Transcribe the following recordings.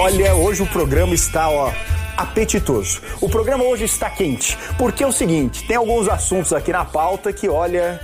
Olha, hoje o programa está, apetitoso. O programa hoje está quente, porque é o seguinte, tem alguns assuntos aqui na pauta que, olha,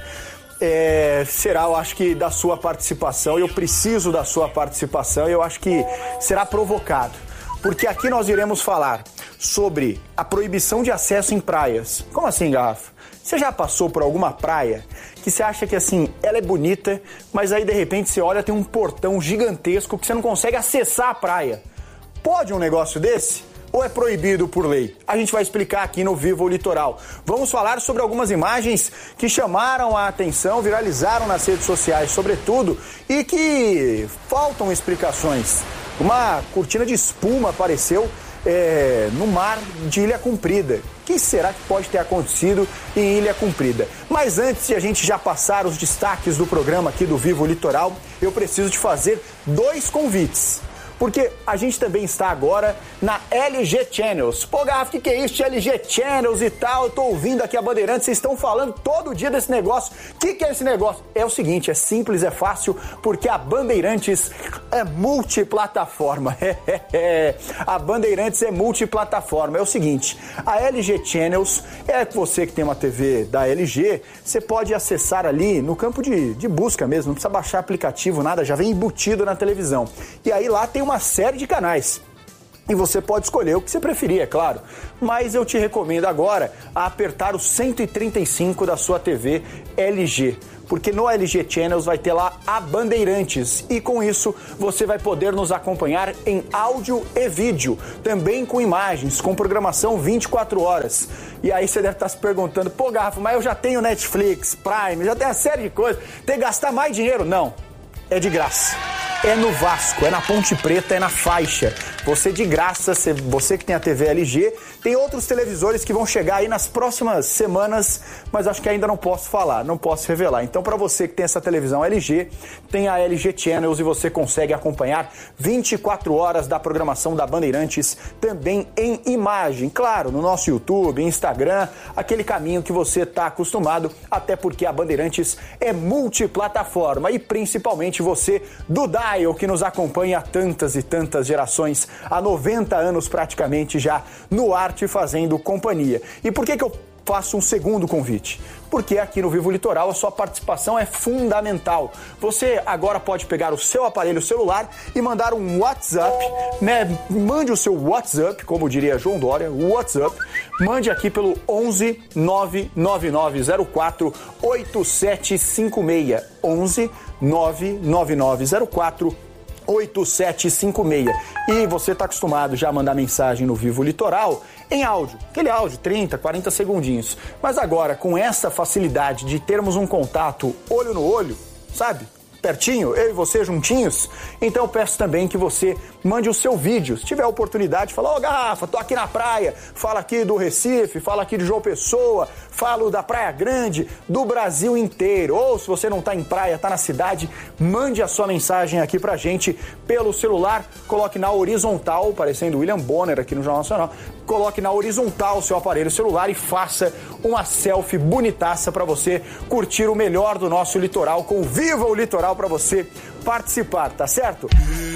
será, eu acho que, da sua participação, eu preciso da sua participação, eu acho que será provocado, porque aqui nós iremos falar sobre a proibição de acesso em praias. Como assim, Garrafa? Você já passou por alguma praia que você acha que, assim, ela é bonita, mas aí, de repente, você olha, tem um portão gigantesco que você não consegue acessar a praia? Pode um negócio desse? Ou é proibido por lei? A gente vai explicar aqui no Viva o Litoral. Vamos falar sobre algumas imagens que chamaram a atenção, viralizaram nas redes sociais, sobretudo, e que faltam explicações. Uma cortina de espuma apareceu no mar de Ilha Comprida. O que será que pode ter acontecido em Ilha Comprida? Mas antes de a gente já passar os destaques do programa aqui do Viva o Litoral, eu preciso te fazer 2 convites. Porque a gente também está agora na LG Channels. Pô, Garrafa, o que é isso de LG Channels e tal? Eu tô ouvindo aqui a Bandeirantes, vocês estão falando todo dia desse negócio. O que é esse negócio? É o seguinte, é simples, é fácil, porque a Bandeirantes é multiplataforma. A Bandeirantes é multiplataforma. É o seguinte, a LG Channels, você que tem uma TV da LG, você pode acessar ali no campo de busca mesmo, não precisa baixar aplicativo, nada, já vem embutido na televisão. E aí lá tem uma série de canais. E você pode escolher o que você preferir, é claro. Mas eu te recomendo agora a apertar o 135 da sua TV LG. Porque no LG Channels vai ter lá a Bandeirantes. E com isso você vai poder nos acompanhar em áudio e vídeo. Também com imagens, com programação 24 horas. E aí você deve estar se perguntando, pô, Garrafa, mas eu já tenho Netflix, Prime, já tenho uma série de coisas. Tem que gastar mais dinheiro? Não. É de graça. É no Vasco, é na Ponte Preta, é na faixa. Você de graça, você que tem a TV LG, tem outros televisores que vão chegar aí nas próximas semanas, mas acho que ainda não posso falar, não posso revelar. Então, para você que tem essa televisão LG, tem a LG Channels e você consegue acompanhar 24 horas da programação da Bandeirantes, também em imagem. Claro, no nosso YouTube, Instagram, aquele caminho que você está acostumado, até porque a Bandeirantes é multiplataforma e principalmente você do Dial, que nos acompanha há tantas e tantas gerações, há 90 anos praticamente já no ar te fazendo companhia. E por que eu faço um segundo convite? Porque aqui no Vivo Litoral a sua participação é fundamental. Você agora pode pegar o seu aparelho celular e mandar um WhatsApp, né? Mande o seu WhatsApp, como diria João Dória, WhatsApp. Mande aqui pelo 11 99904 8756. 11 99904 8756. E você está acostumado já a mandar mensagem no Vivo Litoral em áudio, aquele áudio, 30, 40 segundinhos. Mas agora, com essa facilidade de termos um contato olho no olho, sabe? Pertinho, eu e você juntinhos, então eu peço também que você mande o seu vídeo. Se tiver a oportunidade, fala, ô Garrafa, tô aqui na praia, fala aqui do Recife, fala aqui de João Pessoa, falo da Praia Grande, do Brasil inteiro. Ou se você não tá em praia, tá na cidade, mande a sua mensagem aqui pra gente pelo celular, coloque na horizontal, parecendo William Bonner aqui no Jornal Nacional, coloque na horizontal o seu aparelho celular e faça uma selfie bonitaça pra você curtir o melhor do nosso litoral com Viva o Litoral pra você participar, tá certo?